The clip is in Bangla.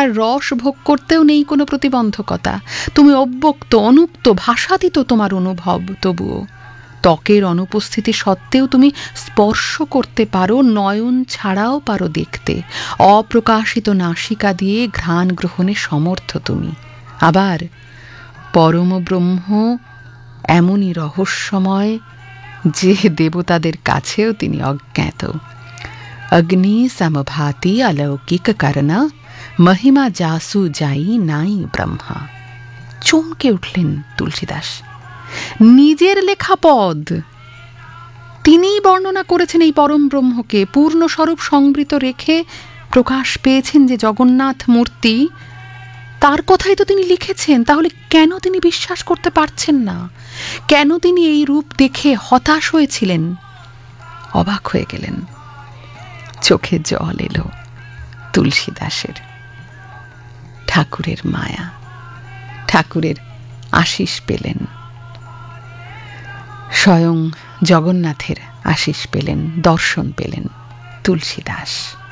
কথার রস ভোগ করতেও নেই কোনো প্রতিবন্ধকতা। তুমি অব্যক্ত, অনুক্ত, ভাষাতীত তোমার অনুভব, তবুও ত্বকের অনুপস্থিতি সত্ত্বেও তুমি স্পর্শ করতে পারো, নয়ন ছাড়াও পারো দেখতে, অপ্রকাশিত নাসিকা দিয়ে ঘ্রাণ গ্রহণে সমর্থ তুমি। আবার পরম ব্রহ্ম এমনই রহস্যময় যে দেবতাদের কাছেও তিনি অজ্ঞাত। অগ্নি সমভাতি অলৌকিক করণা, মহিমা যাসু যাই নাই ব্রহ্মা। চমকে উঠলেন তুলসীদাস। নিজের লেখা পদ, তিনিই বর্ণনা করেছেন এই পরম ব্রহ্মকে, পূর্ণস্বরূপ সংবৃত রেখে প্রকাশ পেয়েছেন যে জগন্নাথ মূর্তি, তার কথাই তো তিনি লিখেছেন। তাহলে কেন তিনি বিশ্বাস করতে পারছেন না? কেন তিনি এই রূপ দেখে হতাশ হয়েছিলেন? অবাক হয়ে গেলেন। চোখে জল এলো তুলসীদাসের। ঠাকুরের মায়া, ঠাকুরের আশিস পেলেন, স্বয়ং জগন্নাথের আশিস পেলেন, দর্শন পেলেন তুলসীদাস।